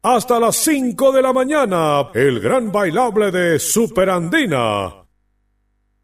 hasta las 5 de la mañana, el gran bailable de Superandina.